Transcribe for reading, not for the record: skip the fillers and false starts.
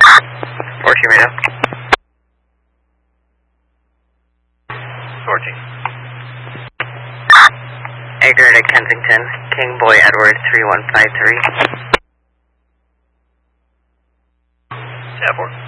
14 radio. 14. Edgar to Kensington, King Boy Edward 3153. Yeah, 4.